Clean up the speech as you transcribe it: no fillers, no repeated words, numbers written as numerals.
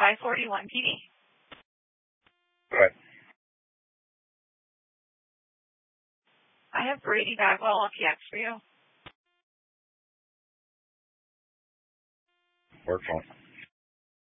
I-41 PD. Right. I have Brady Bagwell LPX for you. Work phone.